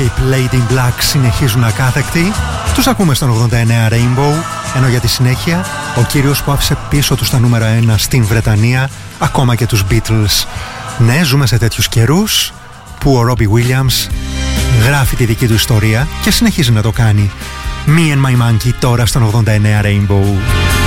οι Played in Black συνεχίζουν ακάθεκτοι. Τους ακούμε στον 89 Rainbow, ενώ για τη συνέχεια ο κύριος που άφησε πίσω του στα νούμερα 1 στην Βρετανία, ακόμα και τους Beatles. Ναι, ζούμε σε τέτοιους καιρούς που ο Robbie Williams γράφει τη δική του ιστορία και συνεχίζει να το κάνει. Me and My Monkey τώρα στον 89 Rainbow.